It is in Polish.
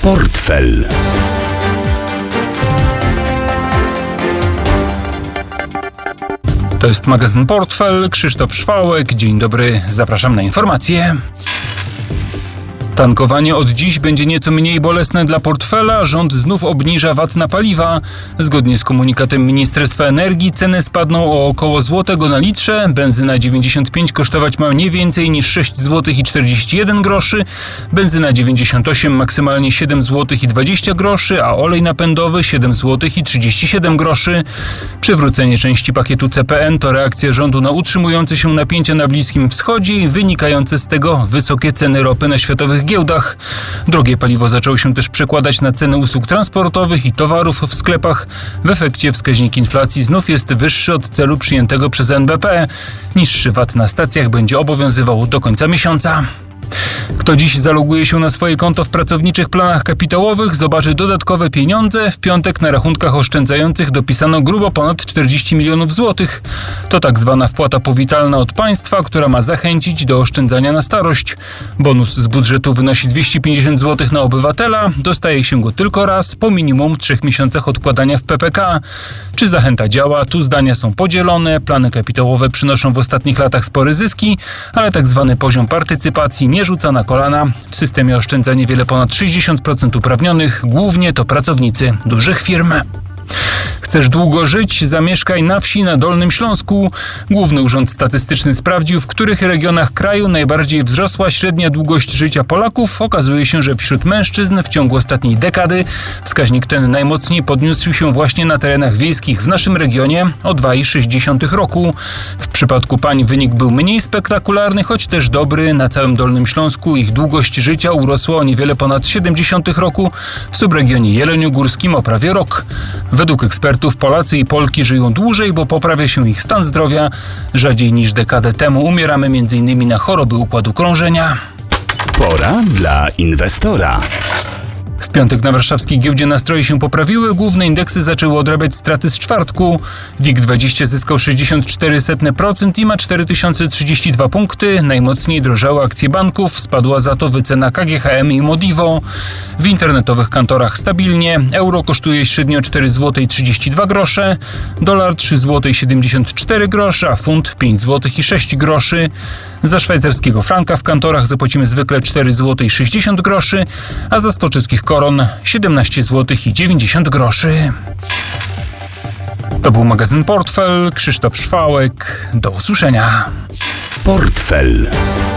Portfel. To jest magazyn Portfel, Krzysztof Szwałek. Dzień dobry, zapraszam na informacje. Tankowanie od dziś będzie nieco mniej bolesne dla portfela. Rząd znów obniża VAT na paliwa. Zgodnie z komunikatem Ministerstwa Energii ceny spadną o około złotego na litrze. Benzyna 95 kosztować ma nie więcej niż 6 zł i 41 groszy. Benzyna 98 maksymalnie 7 zł i 20 groszy, a olej napędowy 7 zł i 37 groszy. Przywrócenie części pakietu CPN to reakcja rządu na utrzymujące się napięcia na Bliskim Wschodzie i wynikające z tego wysokie ceny ropy na światowych giełdach. Drogie paliwo zaczęło się też przekładać na ceny usług transportowych i towarów w sklepach. W efekcie wskaźnik inflacji znów jest wyższy od celu przyjętego przez NBP. Niższy VAT na stacjach będzie obowiązywał do końca miesiąca. Kto dziś zaloguje się na swoje konto w pracowniczych planach kapitałowych, zobaczy dodatkowe pieniądze. W piątek na rachunkach oszczędzających dopisano grubo ponad 40 milionów złotych. To tak zwana wpłata powitalna od państwa, która ma zachęcić do oszczędzania na starość. Bonus z budżetu wynosi 250 zł na obywatela. Dostaje się go tylko raz po minimum 3 miesiącach odkładania w PPK. Czy zachęta działa? Tu zdania są podzielone. Plany kapitałowe przynoszą w ostatnich latach spore zyski, ale tak zwany poziom partycypacji nie rzuca na kolana. W systemie oszczędza niewiele ponad 60% uprawnionych, głównie to pracownicy dużych firm. Chcesz długo żyć? Zamieszkaj na wsi na Dolnym Śląsku. Główny Urząd Statystyczny sprawdził, w których regionach kraju najbardziej wzrosła średnia długość życia Polaków. Okazuje się, że wśród mężczyzn w ciągu ostatniej dekady wskaźnik ten najmocniej podniósł się właśnie na terenach wiejskich w naszym regionie o 2,6 roku. W przypadku pań wynik był mniej spektakularny, choć też dobry. Na całym Dolnym Śląsku ich długość życia urosła o niewiele ponad 70 roku, w subregionie jeleniogórskim o prawie rok. Według ekspertów Polacy i Polki żyją dłużej, bo poprawia się ich stan zdrowia. Rzadziej niż dekadę temu umieramy m.in. na choroby układu krążenia. Pora dla inwestora. W piątek na warszawskiej giełdzie nastroje się poprawiły, główne indeksy zaczęły odrabiać straty z czwartku. WIG20 zyskał 64% i ma 4032 punkty. Najmocniej drożały akcje banków, spadła za to wycena KGHM i Modivo. W internetowych kantorach stabilnie. Euro kosztuje średnio 4,32 zł, dolar 3,74 zł, a funt 5,06 zł. Za szwajcarskiego franka w kantorach zapłacimy zwykle 4,60 zł, a za 100 czeskich koron 17,90 zł. To był magazyn Portfel, Krzysztof Szwałek. Do usłyszenia. Portfel.